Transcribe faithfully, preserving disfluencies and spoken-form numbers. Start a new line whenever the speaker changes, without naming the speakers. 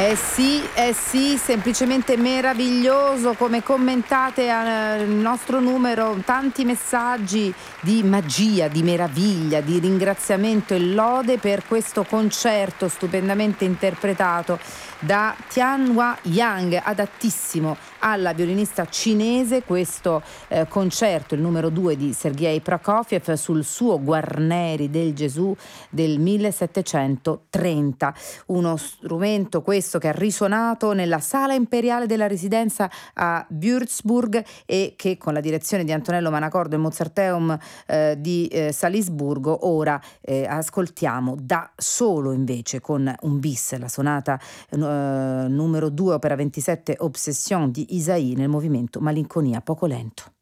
Eh sì, eh sì, semplicemente meraviglioso come commentate al nostro numero tanti messaggi di magia, di meraviglia, di ringraziamento e lode per questo concerto stupendamente interpretato da Tianhua Yang, adattissimo alla violinista cinese, questo eh, concerto, il numero due di Sergei Prokofiev sul suo Guarneri del Gesù del millesettecentotrenta, uno strumento questo che ha risuonato nella sala imperiale della residenza a Würzburg e che con la direzione di Antonello Manacordo e Mozarteum eh, di eh, Salisburgo ora eh, ascoltiamo da solo invece con un bis, la sonata eh, numero due opera ventisette Obsession di Isaïe nel movimento Malinconia poco lento.